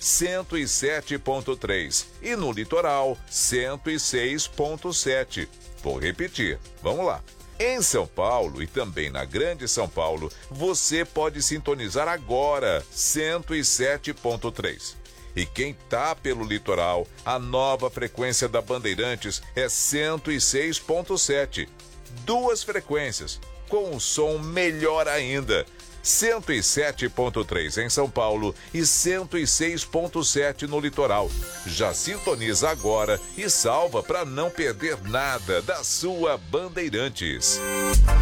107.3 e no litoral 106.7. Vou repetir, vamos lá. Em São Paulo e também na Grande São Paulo, você pode sintonizar agora 107.3. E quem tá pelo litoral, a nova frequência da Bandeirantes é 106.7. Duas frequências, com um som melhor ainda. 107.3 em São Paulo e 106.7 no litoral. Já sintoniza agora e salva para não perder nada da sua Bandeirantes.